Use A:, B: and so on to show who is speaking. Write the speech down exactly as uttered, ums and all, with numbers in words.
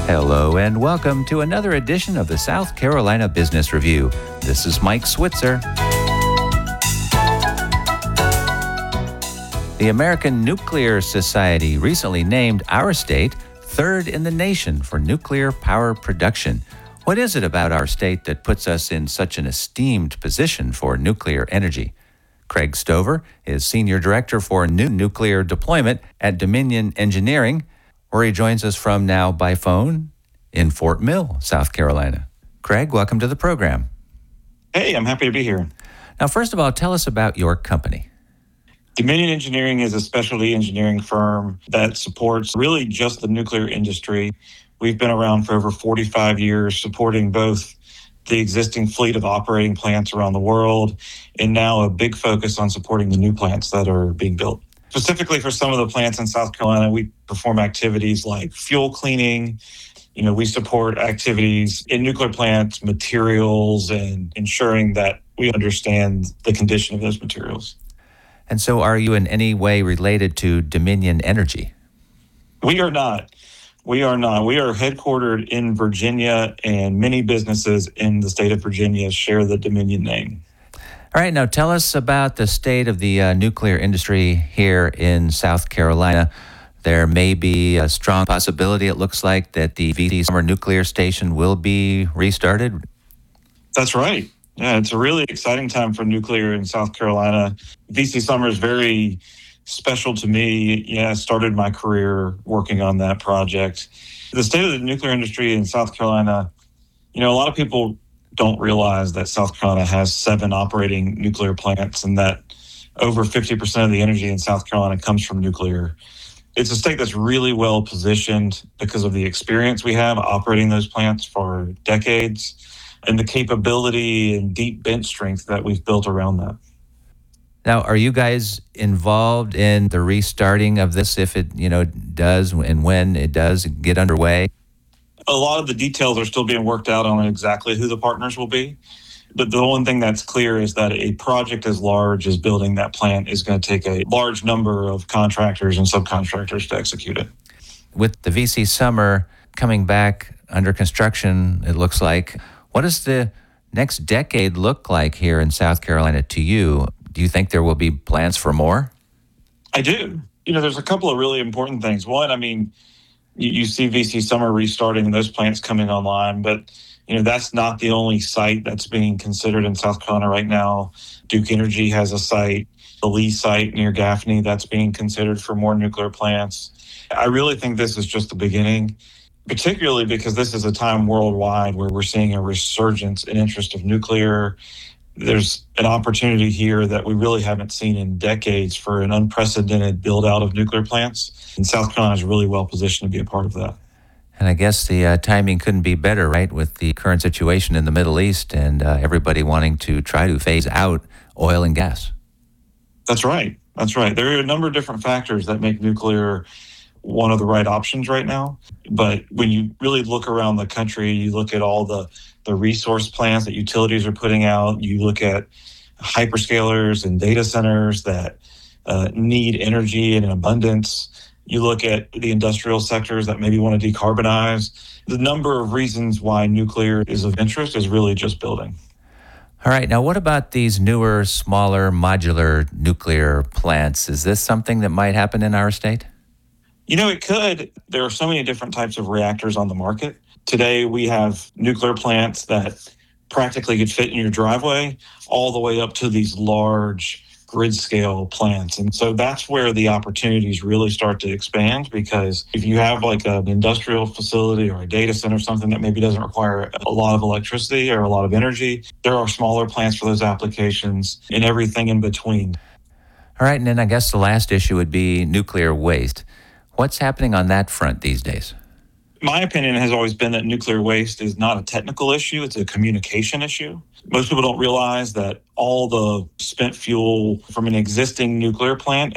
A: Hello and welcome to another edition of the South Carolina Business Review. This is Mike Switzer. The American Nuclear Society recently named our state third in the nation for nuclear power production. What is it about our state that puts us in such an esteemed position for nuclear energy? Craig Stover is Senior Director for New Nuclear Deployment at Dominion Engineering, where he joins us from now by phone in Fort Mill, South Carolina. Craig, welcome to the program.
B: Hey, I'm happy to be here.
A: Now, first of all, tell us about your company.
B: Dominion Engineering is a specialty engineering firm that supports really just the nuclear industry. We've been around for over forty-five years, supporting both the existing fleet of operating plants around the world, and now a big focus on supporting the new plants that are being built. Specifically for some of the plants in South Carolina, we perform activities like fuel cleaning. You know, we support activities in nuclear plants, materials, and ensuring that we understand the condition of those materials.
A: And so are you in any way related to Dominion Energy?
B: We are not. We are not. We are headquartered in Virginia, and many businesses in the state of Virginia share the Dominion name.
A: All right, now tell us about the state of the uh, nuclear industry here in South Carolina. There may be a strong possibility, it looks like, that the V C Summer Nuclear Station will be restarted.
B: That's right. Yeah, it's a really exciting time for nuclear in South Carolina. V C Summer is very special to me. Yeah, I started my career working on that project. The state of the nuclear industry in South Carolina, you know, a lot of people don't realize that South Carolina has seven operating nuclear plants and that over fifty percent of the energy in South Carolina comes from nuclear. It's a state that's really well positioned because of the experience we have operating those plants for decades and the capability and deep bench strength that we've built around that.
A: Now, are you guys involved in the restarting of this if it, you know, does and when it does get underway?
B: A lot of the details are still being worked out on exactly who the partners will be. But the one thing that's clear is that a project as large as building that plant is going to take a large number of contractors and subcontractors to execute it.
A: With the V C Summer coming back under construction, it looks like, what does the next decade look like here in South Carolina to you? Do you think there will be plans for more?
B: I do. You know, there's a couple of really important things. One, I mean, you, you see V C Summer restarting and those plants coming online, but you know, that's not the only site that's being considered in South Carolina right now. Duke Energy has a site, the Lee site near Gaffney, that's being considered for more nuclear plants. I really think this is just the beginning, particularly because this is a time worldwide where we're seeing a resurgence in interest of nuclear. There's an opportunity here that we really haven't seen in decades for an unprecedented build out of nuclear plants. And South Carolina is really well positioned to be a part of that.
A: And I guess the uh, timing couldn't be better, right, with the current situation in the Middle East and uh, everybody wanting to try to phase out oil and gas.
B: That's right. That's right. There are a number of different factors that make nuclear one of the right options right now. But when you really look around the country, you look at all the, the resource plans that utilities are putting out, you look at hyperscalers and data centers that uh, need energy in abundance. You look at the industrial sectors that maybe want to decarbonize. The number of reasons why nuclear is of interest is really just building.
A: All right. Now, what about these newer, smaller, modular nuclear plants? Is this something that might happen in our state?
B: You know, it could. There are so many different types of reactors on the market. Today, we have nuclear plants that practically could fit in your driveway all the way up to these large grid scale plants. And so that's where the opportunities really start to expand, because if you have like an industrial facility or a data center, something that maybe doesn't require a lot of electricity or a lot of energy, there are smaller plants for those applications and everything in between.
A: All right. And then I guess the last issue would be nuclear waste. What's happening on that front these days?
B: My opinion has always been that nuclear waste is not a technical issue, it's a communication issue. Most people don't realize that all the spent fuel from an existing nuclear plant